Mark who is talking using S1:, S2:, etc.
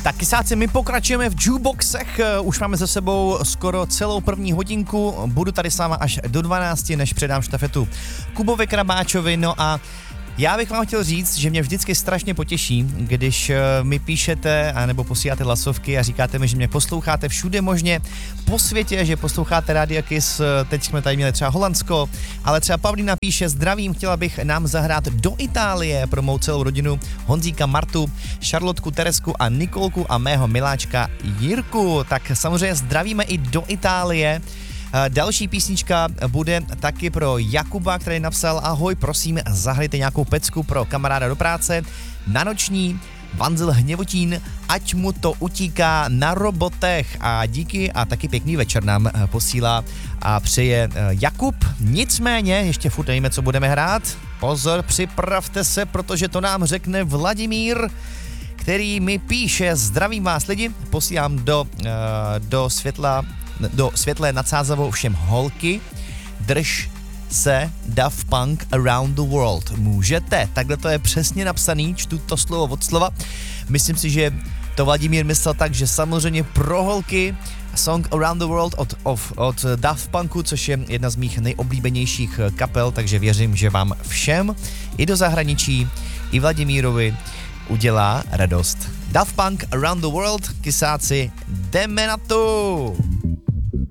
S1: Tak kysáci, my pokračujeme v jukeboxech, už máme za sebou skoro celou první hodinku, budu tady s váma až do 12, než předám štafetu Kubovi Krabáčovi, no a já bych vám chtěl říct, že mě vždycky strašně potěší, když mi píšete anebo posíláte hlasovky a říkáte mi, že mě posloucháte všude možně po světě, že posloucháte Radio Kiss, teď jsme tady měli třeba Holandsko, ale třeba Pavlína píše, zdravím, chtěla bych nám zahrát do Itálie pro mou celou rodinu Honzíka, Martu, Šarlotku, Teresku a Nikolku a mého miláčka Jirku. Tak samozřejmě zdravíme i do Itálie. Další písnička bude taky pro Jakuba, který napsal: ahoj, prosím, zahrajte nějakou pecku pro kamaráda do práce na noční, Vanzel Hněvotín, ať mu to utíká na robotech. A díky a taky pěkný večer nám posílá a přeje Jakub. Nicméně, ještě furt nevíme, co budeme hrát. Pozor, připravte se, protože to nám řekne Vladimír, který mi píše: zdravím vás lidi, posílám do světlé nadsázavou všem holky, drž se Daft Punk Around the World. Můžete, takhle to je přesně napsaný, čtu to slovo od slova. Myslím si, že to Vladimír myslel tak, že samozřejmě pro holky song Around the World od Daft Punku, což je jedna z mých nejoblíbenějších kapel, takže věřím, že vám všem i do zahraničí, i Vladimírovi udělá radost. Daft Punk Around the World, kysáci, jdeme na to!